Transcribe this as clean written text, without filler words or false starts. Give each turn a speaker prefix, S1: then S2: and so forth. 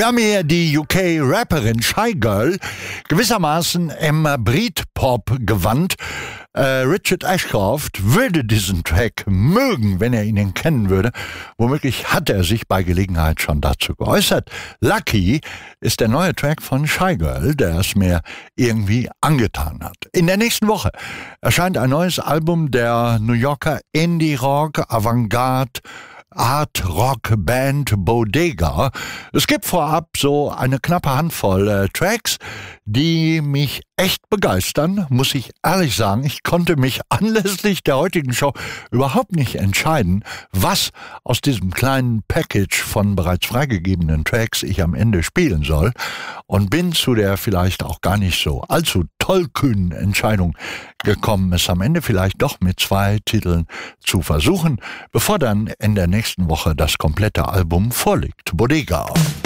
S1: Wir haben hier die UK-Rapperin Shy Girl, gewissermaßen im Britpop-Gewand. Richard Ashcroft würde diesen Track mögen, wenn er ihn kennen würde. Womöglich hat er sich bei Gelegenheit schon dazu geäußert. Lucky ist der neue Track von Shy Girl, der es mir irgendwie angetan hat. In der nächsten Woche erscheint ein neues Album der New Yorker Indie-Rock, Avantgarde, Art-Rock-Band Bodega. Es gibt vorab so eine knappe Handvoll Tracks, die mich echt begeistern, muss ich ehrlich sagen. Ich konnte mich anlässlich der heutigen Show überhaupt nicht entscheiden, was aus diesem kleinen Package von bereits freigegebenen Tracks ich am Ende spielen soll, und bin zu der vielleicht auch gar nicht so allzu tollkühnen Entscheidung gekommen, es am Ende vielleicht doch mit 2 Titeln zu versuchen, bevor dann in der nächsten Woche das komplette Album vorliegt. Bodega.